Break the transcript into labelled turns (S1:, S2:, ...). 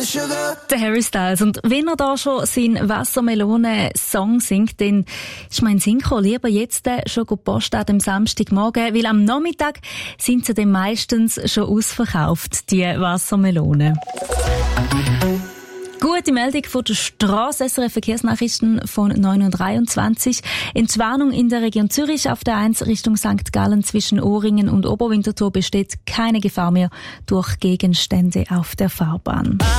S1: Der Harry Styles. Und wenn er da schon seinen Wassermelone-Song singt, dann ist mein Synchro lieber jetzt schon Post an dem Samstagmorgen, weil am Nachmittag sind sie dann meistens schon ausverkauft, die Wassermelonen. Gute Meldung von der Strasse, SRF Verkehrsnachrichten von 9:23 Uhr. Entwarnung in der Region Zürich auf der 1 Richtung St. Gallen zwischen Ohringen und Oberwinterthur besteht keine Gefahr mehr durch Gegenstände auf der Fahrbahn.